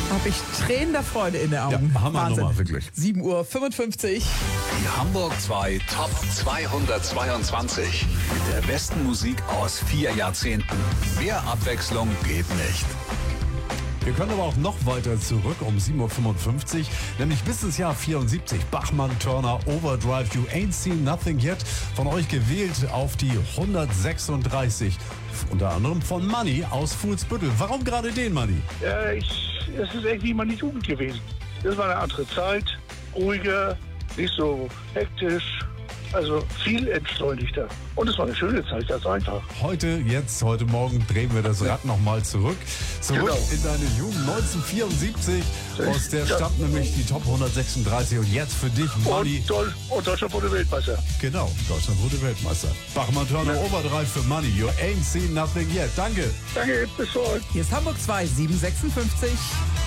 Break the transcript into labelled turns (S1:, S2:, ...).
S1: Habe ich Tränen der Freude in den Augen.
S2: Ja, Hammernummer, wirklich.
S1: 7:55 Uhr.
S3: Die Hamburg 2 Top 222. Mit der besten Musik aus 4 Jahrzehnten. Mehr Abwechslung geht nicht.
S2: Wir können aber auch noch weiter zurück um 7:55 Uhr, nämlich bis ins Jahr 74. Bachmann, Turner, Overdrive, You Ain't Seen Nothing Yet. Von euch gewählt auf die 136. Unter anderem von Money aus Fuhlsbüttel. Warum gerade den, Money?
S4: Ja, es ist irgendwie meine Jugend gewesen. Das war eine andere Zeit, ruhiger, nicht so hektisch, also viel entschleunigter. Und es war eine schöne Zeit, ganz einfach.
S2: Heute Morgen drehen wir das Rad nochmal zurück. Zurück
S4: Genau.
S2: in deine Jugend 1974. Aus der stammt nämlich die Top 136. Und jetzt für dich, Money.
S4: Und Deutschland wurde Weltmeister.
S2: Genau, Deutschland wurde Weltmeister. Bachmann, Turner, Overdrive für Money. You ain't seen nothing yet. Danke.
S4: Danke, bis bald.
S1: Hier ist Hamburg 2, 7:56 Uhr.